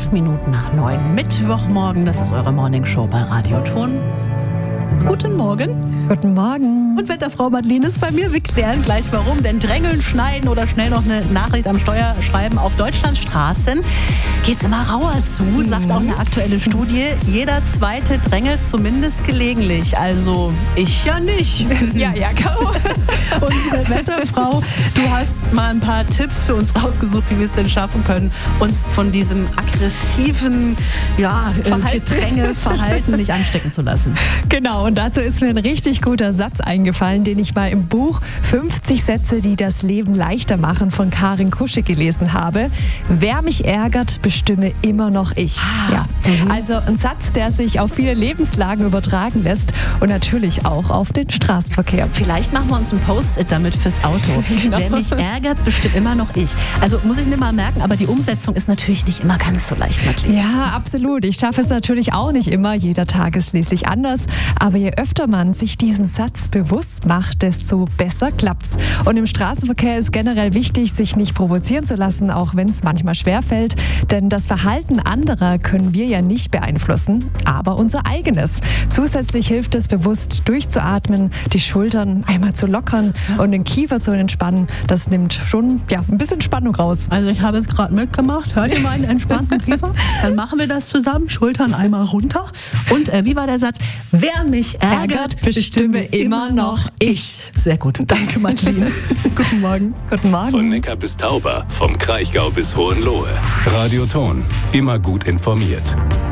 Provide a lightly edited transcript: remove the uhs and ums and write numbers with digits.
8:05 Mittwochmorgen, das ist eure Morningshow bei Radio Ton. Guten Morgen. Guten Morgen. Und Wetterfrau Madeleine ist bei mir. Wir klären gleich warum. Denn drängeln, schneiden oder schnell noch eine Nachricht am Steuer schreiben auf Deutschlands Straßen geht's immer rauer zu, sagt auch eine aktuelle Studie. Jeder Zweite drängelt zumindest gelegentlich. Also ich ja nicht. Ja, Caro. Unsere Wetterfrau, du hast mal ein paar Tipps für uns rausgesucht, wie wir es denn schaffen können, uns von diesem aggressiven Gedrängeverhalten nicht anstecken zu lassen. Genau, und dazu ist mir ein richtig guter Satz eingefallen, den ich mal im Buch 50 Sätze, die das Leben leichter machen von Karin Kusche gelesen habe. Wer mich ärgert, bestimme immer noch ich. Also ein Satz, der sich auf viele Lebenslagen übertragen lässt und natürlich auch auf den Straßenverkehr. Vielleicht machen wir uns ein Post-it damit fürs Auto. Genau. Wer mich ärgert, bestimmt immer noch ich. Also muss ich mir mal merken, aber die Umsetzung ist natürlich nicht immer ganz so leicht, Madeleine. Ja, absolut. Ich schaffe es natürlich auch nicht immer. Jeder Tag ist schließlich anders. Aber je öfter man sich diesen Satz bewusst macht, desto besser klappt's. Und im Straßenverkehr ist generell wichtig, sich nicht provozieren zu lassen, auch wenn es manchmal schwerfällt. Denn das Verhalten anderer können wir ja nicht beeinflussen, aber unser eigenes. Zusätzlich hilft es, bewusst durchzuatmen, die Schultern einmal zu lockern und den Kiefer zu entspannen. Das nimmt schon ein bisschen Spannung raus. Also ich habe es gerade mitgemacht. Hört ihr mal einen entspannten Kiefer? Dann machen wir das zusammen. Schultern einmal runter. Und wie war der Satz? Wer mich ärgert, bestimme immer noch ich. Sehr gut. Danke, Madeleine. Guten Morgen. Guten Morgen. Von Neckar bis Tauber, vom Kraichgau bis Hohenlohe. Radio Ton. Immer gut informiert.